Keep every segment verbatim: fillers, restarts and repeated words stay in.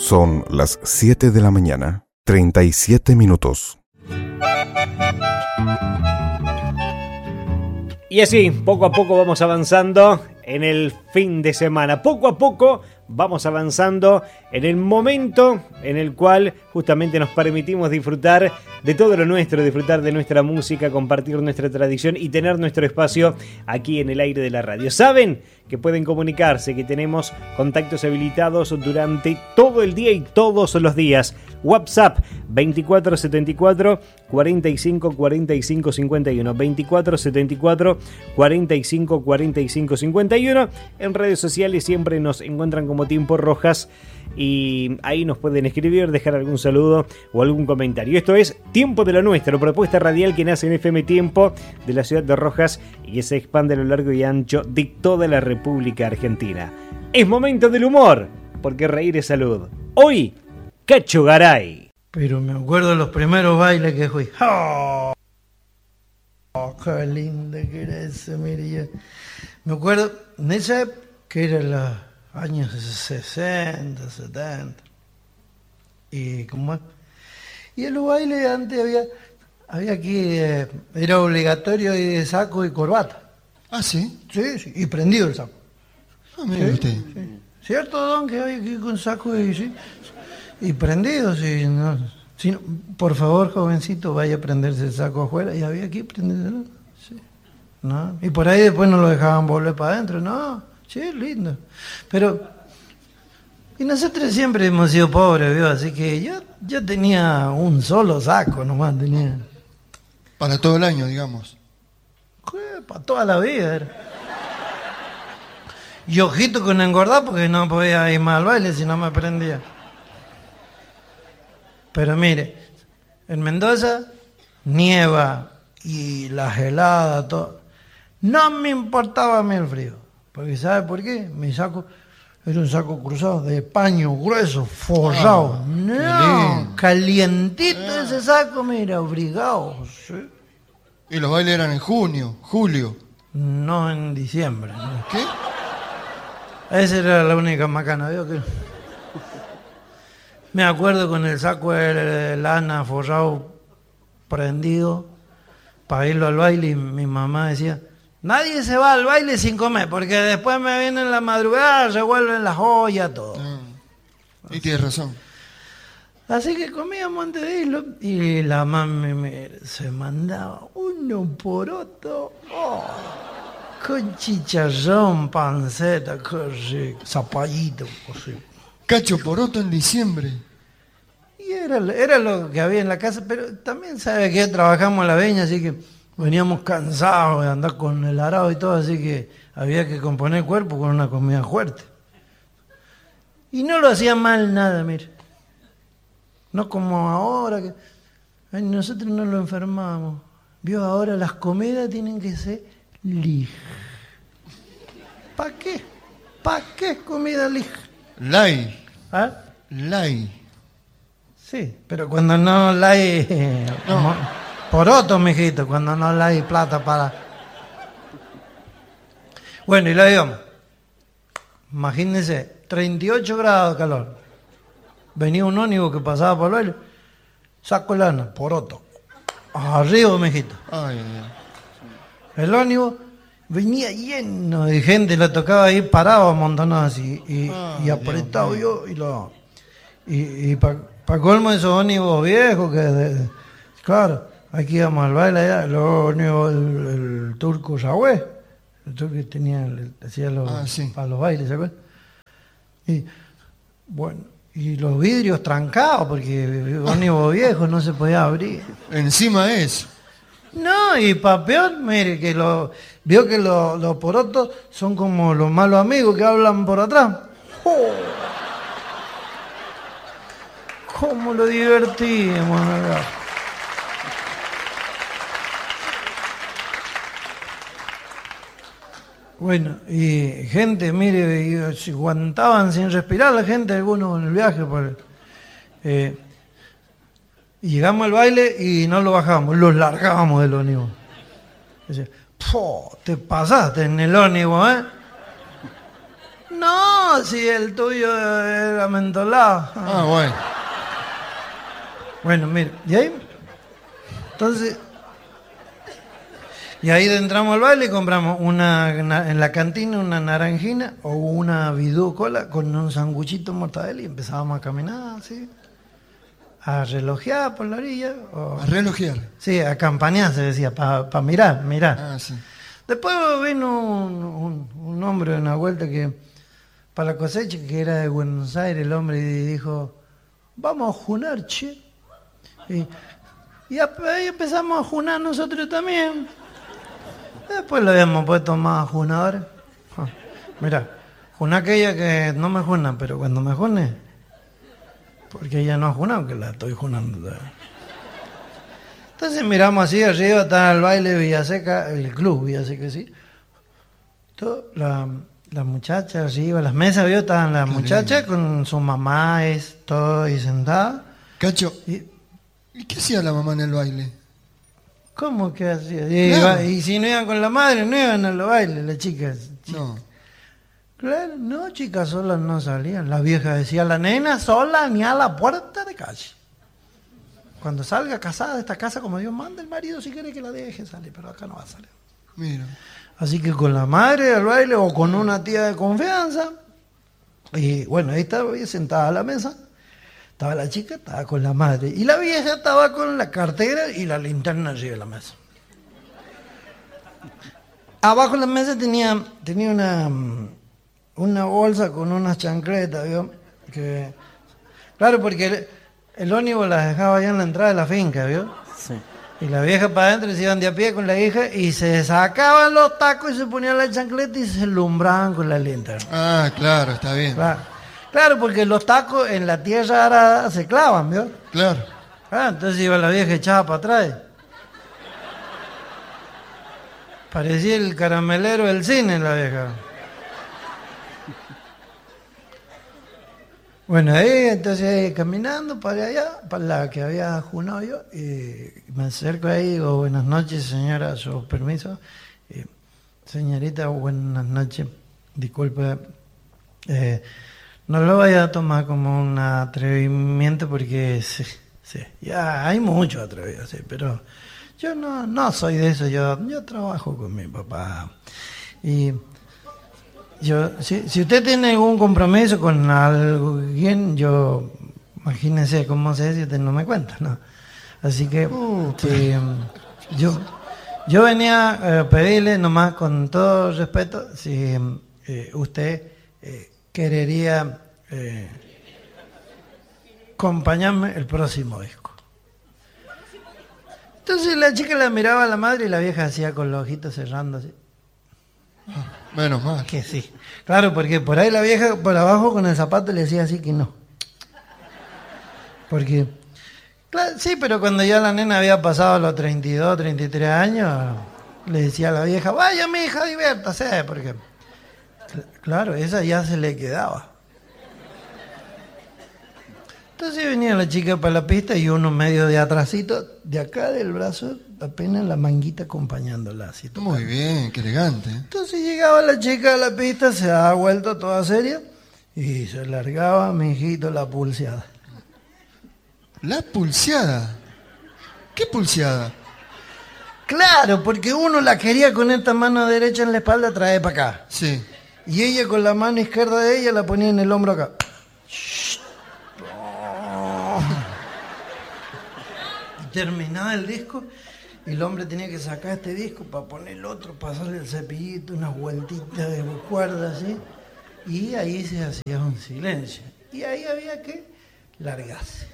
Son las siete de la mañana, treinta y siete minutos. Y así, poco a poco vamos avanzando en el fin de semana. Poco a poco vamos avanzando en el momento en el cual justamente nos permitimos disfrutar de todo lo nuestro, disfrutar de nuestra música, compartir nuestra tradición y tener nuestro espacio aquí en el aire de la radio. ¿Saben que pueden comunicarse, que tenemos contactos habilitados durante todo el día y todos los días? WhatsApp veinticuatro setenta y cuatro cuarenta y cinco cuarenta y cinco cincuenta y uno, veinticuatro setenta y cuatro cuarenta y cinco cuarenta y cinco cincuenta y uno. En redes sociales siempre nos encuentran como Tiempo Rojas y ahí nos pueden escribir, dejar algún saludo o algún comentario. Esto es Tiempo de lo Nuestro, propuesta radial que nace en F M Tiempo de la ciudad de Rojas y que se expande a lo largo y ancho de toda la República Argentina. Es momento del humor, porque reír es salud. Hoy, Cacho Garay. Pero me acuerdo de los primeros bailes que fui. ¡Oh! Oh, qué lindo que era eso, mire. Yo me acuerdo, en esa época, que era los años sesenta, setenta. Y como y en los bailes antes había, había que, eh, era obligatorio ir de saco y corbata. ¿Ah, sí? Sí, sí, y prendido el saco. Ah, mire ¿Sí? usted. Sí. ¿Cierto, don, que había que ir con saco y sí? Y prendido, sí, no, sí, no, por favor, jovencito, vaya a prenderse el saco afuera. Y había que prenderse, sí, ¿no? Y por ahí después no lo dejaban volver para adentro, no, sí, lindo. Pero, y nosotros siempre hemos sido pobres, ¿vio? Así que yo, yo tenía un solo saco nomás, tenía. Para todo el año, digamos. ¿Qué? Para toda la vida era. Y ojito con engordar porque no podía ir más al baile si no me prendía. Pero mire, en Mendoza nieva y la helada, todo. No me importaba a mí el frío, porque ¿sabe por qué? Mi saco era un saco cruzado de paño grueso, forrado. Ah, no, calientito ah. Ese saco, mira, abrigado. ¿Sí? Y los bailes eran en junio, julio. No en diciembre. ¿No? ¿Qué? Esa era la única macana, ¿vio? Que me acuerdo con el saco de lana forrado, prendido, para irlo al baile, y mi mamá decía, nadie se va al baile sin comer, porque después me vienen la madrugada, revuelven las ollas, todo. Ah, y tienes razón. Así que comíamos antes de irlo, y la mami me, se mandaba uno poroto, oh, con chicharrón, panceta, qué rico, zapallito, así. Cacho poroto en diciembre. Y era, era lo que había en la casa, pero también sabe que trabajamos en la veña, así que veníamos cansados de andar con el arado y todo, así que había que componer el cuerpo con una comida fuerte. Y no lo hacía mal nada, mire. No como ahora, que ay, nosotros no lo enfermamos. Vio, ahora las comidas tienen que ser ligeras. ¿Para qué? ¿Para qué es comida ligera? Lai. ¿Ah? Lai. Sí, pero cuando no la hay no. Poroto, mijito, cuando no la hay plata para. Bueno, y lo digamos. Imagínense, treinta y ocho grados de calor. Venía un ónibus que pasaba por el baile. Saco lana, poroto. Arriba, mijito. Ay, ay, ay. El ónibus venía lleno de gente, lo tocaba ahí parado, amontonado así, y, ah, y apretado Dios, yo, y lo. Y, y para pa colmo de esos ónibus viejos, que de, de, claro, aquí íbamos al baile allá, los ónibus, el, el turco Yahweh, el turco que tenía, hacía los, ah, sí. Para los bailes, ¿se acuerdan? Y bueno, y los vidrios trancados, porque ónibus viejos no se podía abrir. Encima es. No, y para peor, mire, que lo, vio que los lo porotos son como los malos amigos que hablan por atrás. ¡Oh! ¿Cómo lo divertimos? Bueno, y gente, mire, se aguantaban sin respirar la gente, algunos en el viaje. Por, eh, y llegamos al baile y no lo bajábamos, los largábamos del ónibus. Decía, te pasaste en el ónibus, ¿eh? No, si el tuyo era mentolado. Ah, bueno. Bueno, mire, y ahí, entonces, y ahí entramos al baile y compramos una, en la cantina una naranjina o una bidú cola con un sanguchito mortadela y empezábamos a caminar así, a relojear por la orilla. O, A relojear. sí, a campanear se decía, para pa mirar, mirar. Ah, sí. Después vino un, un, un hombre de una vuelta que, para la cosecha, que era de Buenos Aires, el hombre, y dijo, vamos a junar, che. Y, y ahí empezamos a junar nosotros también. Después lo habíamos puesto más junadores. Ah, mira, juna aquella que no me juna, pero cuando me june, porque ella no ha junado, que la estoy junando todavía. Entonces miramos así arriba, está el baile Villaseca, el club Villaseca, sí. Todo, la, la muchacha arriba, las mesas, ¿vio? Estaban las Qué muchachas lindo. con su mamá, es, todo ahí sentada. Cacho, Y, ¿y qué hacía la mamá en el baile? ¿cómo que hacía? Y, Claro. iba- y si no iban con la madre, no iban a los bailes, las chicas. No. Claro, no, chicas solas no salían. La vieja decía, la nena sola ni a la puerta de calle. Cuando salga casada de esta casa, como Dios manda, el marido si quiere que la deje salir, pero acá no va a salir. Mira. Así que con la madre al baile o con una tía de confianza. Y bueno, ahí estaba ella sentada a la mesa. Estaba la chica, estaba con la madre. Y la vieja estaba con la cartera y la linterna arriba de la mesa. Abajo de la mesa tenía, tenía una, una bolsa con unas chancletas, ¿vio? Que, claro, porque el, el ónibus las dejaba allá en la entrada de la finca, ¿vio? Sí. Y la vieja para adentro se iban de a pie con la hija y se sacaban los tacos y se ponían la chancleta y se alumbraban con la linterna. Ah, claro, está bien. Claro, claro, porque los tacos en la tierra arada se clavan, ¿vio? Claro. Ah, entonces iba la vieja echada para atrás. Parecía el caramelero del cine la vieja. Bueno, ahí entonces ahí, caminando para allá, para la que había junado yo, y me acerco ahí y digo, buenas noches señora, su permiso. Y, señorita, buenas noches, disculpe, eh, no lo vaya a tomar como un atrevimiento porque sí, sí, ya hay mucho atrevido, sí, pero yo no, no soy de eso, yo, yo trabajo con mi papá. Y yo, si, si usted tiene algún compromiso con alguien, yo, imagínese cómo se dice, si usted no me cuenta, ¿no? Así que, Uh, sí, yo, yo venía a pedirle nomás con todo respeto si eh, usted eh, querería eh, acompañarme el próximo disco. Entonces la chica la miraba a la madre y la vieja hacía con los ojitos cerrando así. Menos mal. Que sí. Claro, porque por ahí la vieja por abajo con el zapato le decía así que no. Porque, claro, sí, pero cuando ya la nena había pasado los treinta y dos, treinta y tres años, le decía a la vieja, vaya mi hija, diviértase, porque, cl- claro, esa ya se le quedaba. Entonces venía la chica para la pista y uno medio de atrasito, de acá del brazo, apenas la manguita acompañándola así. tocando. Muy bien, qué elegante. Entonces llegaba la chica a la pista, se daba vuelta toda seria y se largaba, mi hijito, la pulseada. La pulseada. ¿Qué pulseada? Claro, porque uno la quería con esta mano derecha en la espalda traer para acá. Sí. Y ella con la mano izquierda de ella la ponía en el hombro acá. Y terminaba el disco y el hombre tenía que sacar este disco para poner el otro, pasarle el cepillito, unas vueltitas de cuerda así. Y ahí se hacía un silencio. Y ahí había que largarse.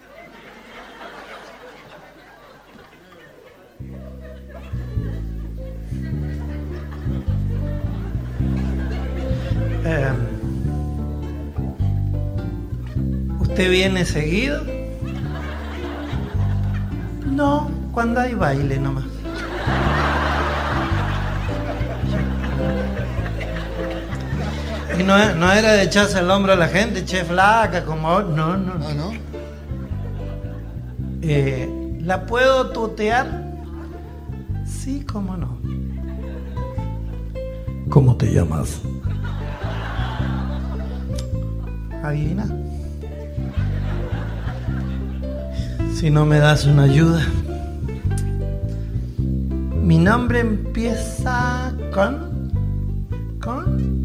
Eh, ¿Usted viene seguido? No, cuando hay baile nomás. Y no, no era de echarse el hombro a la gente, che flaca, como... No, no. Ah, ¿no? Eh, ¿La puedo tutear? Sí, cómo no. ¿Cómo te llamas? Jaguina. Si no me das una ayuda. Mi nombre empieza con... con...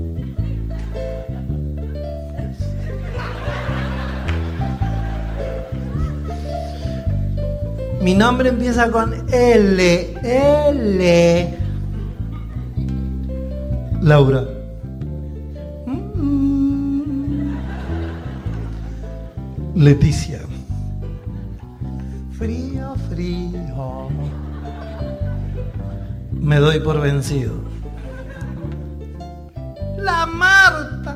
Mi nombre empieza con L. L. Laura. Mm. Leticia. Frío, frío. Me doy por vencido. La Marta.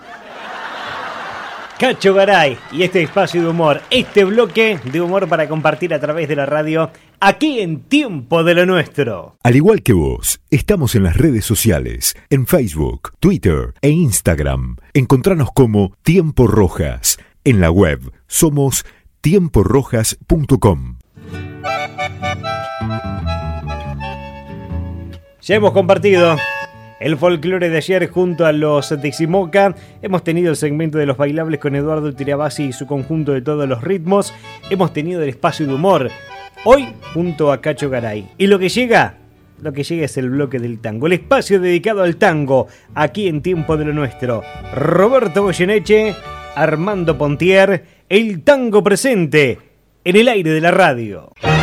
Cacho Garay y este espacio de humor, este bloque de humor para compartir a través de la radio, aquí en Tiempo de lo Nuestro. Al igual que vos, estamos en las redes sociales, en Facebook, Twitter e Instagram. Encontranos como Tiempo Rojas. En la web somos tiempo rojas punto com. Ya hemos compartido el folclore de ayer junto a los Teximoca. Hemos tenido el segmento de los bailables con Eduardo Tirabassi y su conjunto de todos los ritmos. Hemos tenido el espacio de humor hoy junto a Cacho Garay. Y lo que llega, lo que llega es el bloque del tango, el espacio dedicado al tango aquí en Tiempo de lo Nuestro. Roberto Goyeneche, Armando Pontier, el tango presente en el aire de la radio.